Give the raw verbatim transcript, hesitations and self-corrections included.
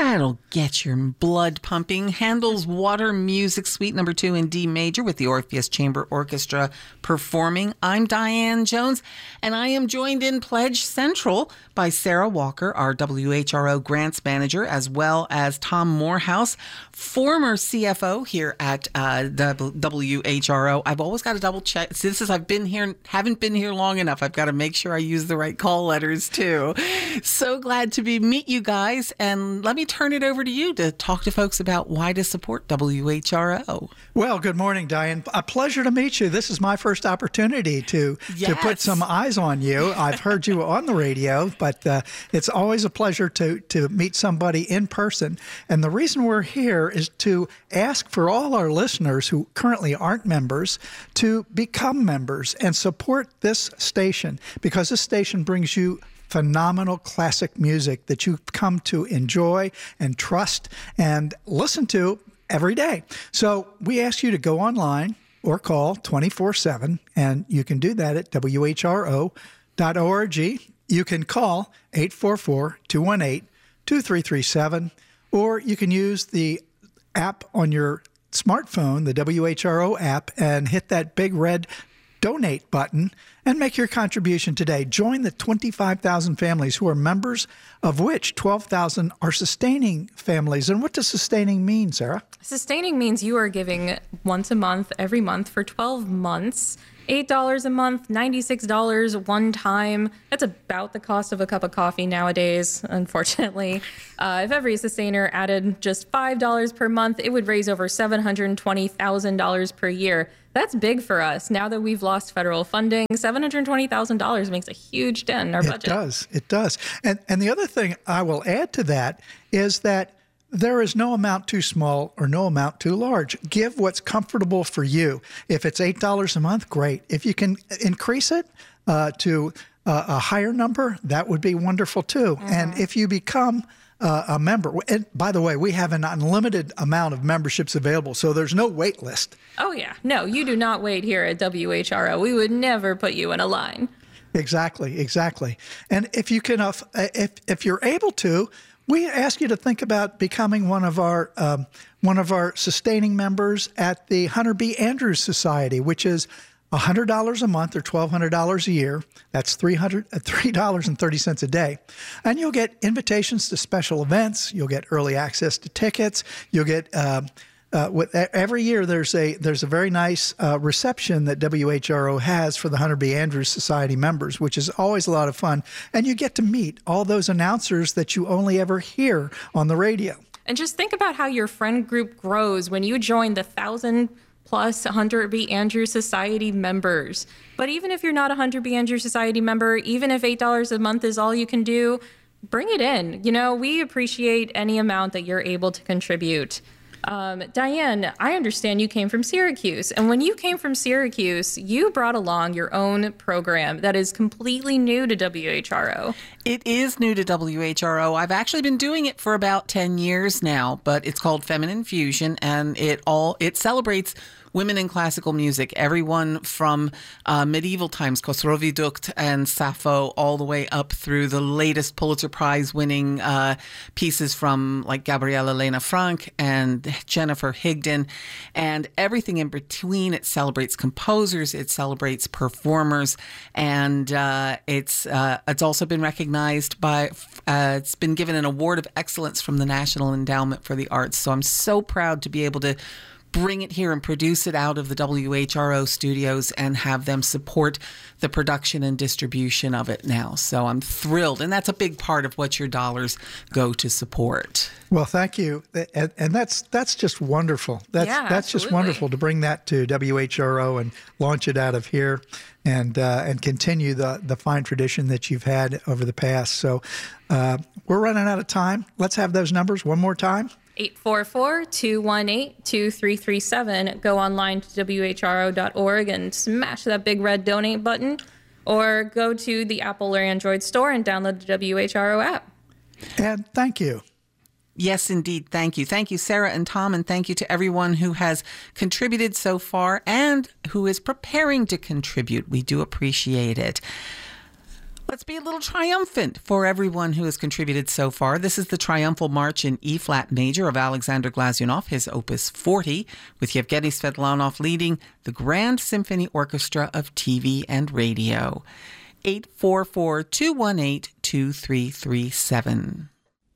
That'll get your blood pumping. Handel's Water Music Suite number two in D major with the Orpheus Chamber Orchestra performing. I'm Diane Jones, and I am joined in Pledge Central by Sarah Walker, our W H R O grants manager, as well as Tom Morehouse, former C F O here at uh, W H R O. I've always got to double check. Since I've been here, haven't been here long enough, I've got to make sure I use the right call letters too. So glad to be meet you guys, and let me turn it over to you to talk to folks about why to support W H R O. Well, good morning, Diane. A pleasure to meet you. This is my first opportunity to yes. to put some eyes on you. I've heard you on the radio, but uh, it's always a pleasure to to meet somebody in person. And the reason we're here is to ask for all our listeners who currently aren't members to become members and support this station, because this station brings you phenomenal classic music that you come to enjoy and trust and listen to every day. So we ask you to go online or call twenty-four seven, and you can do that at W H R O dot org. You can call eight four four, two one eight, two three three seven, or you can use the app on your smartphone, the W H R O app, and hit that big red donate button and make your contribution today. Join the twenty-five thousand families who are members, of which twelve thousand are sustaining families. And what does sustaining mean, Sarah? Sustaining means you are giving once a month, every month for twelve months, eight dollars a month, ninety-six dollars one time. That's about the cost of a cup of coffee nowadays, unfortunately. Uh, if every sustainer added just five dollars per month, it would raise over seven hundred twenty thousand dollars per year. That's big for us. Now that we've lost federal funding, seven hundred twenty thousand dollars makes a huge dent in our budget. It does. It does. And, and the other thing I will add to that is that there is no amount too small or no amount too large. Give what's comfortable for you. If it's eight dollars a month, great. If you can increase it uh, to uh, a higher number, that would be wonderful too. Mm-hmm. And if you become uh, a member, and by the way, we have an unlimited amount of memberships available, so there's no wait list. Oh, yeah. No, you do not wait here at W H R O. We would never put you in a line. Exactly, exactly. And if you can, uh, if if you're able to, we ask you to think about becoming one of our um, one of our sustaining members at the Hunter B. Andrews Society, which is one hundred dollars a month or twelve hundred dollars a year. That's three dollars and thirty cents a day. And you'll get invitations to special events. You'll get early access to tickets. You'll get uh, uh, with every year there's a there's a very nice uh, reception that W H R O has for the Hunter B. Andrews Society members, which is always a lot of fun. And you get to meet all those announcers that you only ever hear on the radio. And just think about how your friend group grows when you join the thousand plus Hunter B. Andrews Society members. But even if you're not a Hunter B. Andrews Society member, even if eight dollars a month is all you can do, bring it in. You know, we appreciate any amount that you're able to contribute. Um, Diane, I understand you came from Syracuse. And when you came from Syracuse, you brought along your own program that is completely new to W H R O. It is new to W H R O. I've actually been doing it for about ten years now, but it's called Feminine Fusion, and it all it celebrates women in classical music, everyone from uh, medieval times, Khosrow Vidukt and Sappho, all the way up through the latest Pulitzer Prize winning uh, pieces from like Gabrielle Elena Frank and Jennifer Higdon, and everything in between. It celebrates composers, it celebrates performers, and uh, it's uh, it's also been recognized by, uh, it's been given an award of excellence from the National Endowment for the Arts. So I'm so proud to be able to bring it here and produce it out of the W H R O studios and have them support the production and distribution of it now. So I'm thrilled. And that's a big part of what your dollars go to support. Well, thank you. And, and that's that's just wonderful. That's yeah, that's absolutely. just wonderful to bring that to W H R O and launch it out of here and uh, and continue the, the fine tradition that you've had over the past. So uh, we're running out of time. Let's have those numbers one more time. eight four four, two one eight, two three three seven. Go online to W H R O dot org and smash that big red donate button, or go to the Apple or Android store and download the W H R O app. And thank you. Yes, indeed. Thank you. Thank you, Sarah and Tom, and thank you to everyone who has contributed so far and who is preparing to contribute. We do appreciate it. Let's be a little triumphant for everyone who has contributed so far. This is the Triumphal March in E-flat major of Alexander Glazunov, his Opus forty, with Yevgeny Svetlanov leading the Grand Symphony Orchestra of T V and Radio. eight four four, two one eight, two three three seven.